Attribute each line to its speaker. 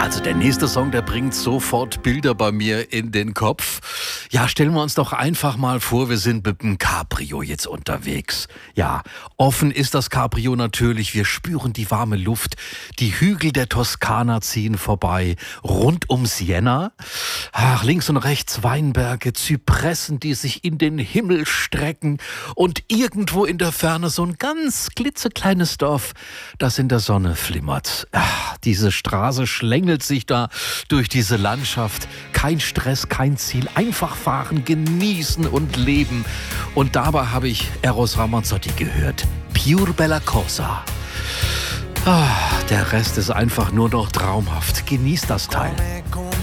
Speaker 1: Also der nächste Song, der bringt sofort Bilder bei mir in den Kopf. Ja, stellen wir uns doch einfach mal vor, wir sind mit dem Cabrio jetzt unterwegs. Ja, offen ist das Cabrio natürlich, wir spüren die warme Luft. Die Hügel der Toskana ziehen vorbei, rund um Siena. Ach, links und rechts Weinberge, Zypressen, die sich in den Himmel strecken. Und irgendwo in der Ferne so ein ganz klitzekleines Dorf, das in der Sonne flimmert. Ach, diese Straße schlängelt sich da durch diese Landschaft. Kein Stress, kein Ziel. Einfach fahren, genießen und leben. Und dabei habe ich Eros Ramazzotti gehört. Pure Bella Cosa. Der Rest ist einfach nur noch traumhaft. Genießt das Teil.